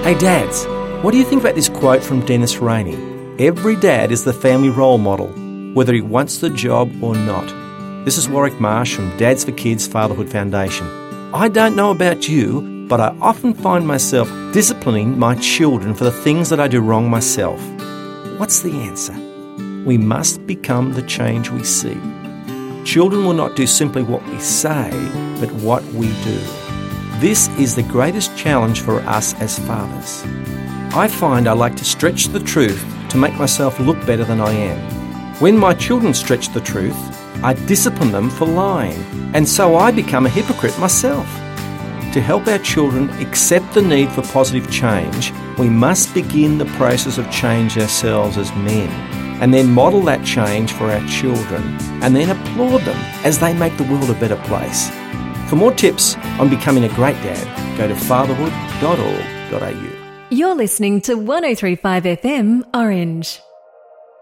Hey dads, what do you think about this quote from Dennis Rainey? Every dad is the family role model, whether he wants the job or not. This is Warwick Marsh from Dads for Kids Fatherhood Foundation. I don't know about you, but I often find myself disciplining my children for the things that I do wrong myself. What's the answer? We must become the change we see. Children will not do simply what we say, but what we do. This is the greatest challenge for us as fathers. I find I like to stretch the truth to make myself look better than I am. When my children stretch the truth, I discipline them for lying, and so I become a hypocrite myself. To help our children accept the need for positive change, we must begin the process of change ourselves as men, and then model that change for our children, and then applaud them as they make the world a better place. For more tips on becoming a great dad, go to fatherhood.org.au. You're listening to 103.5 FM Orange.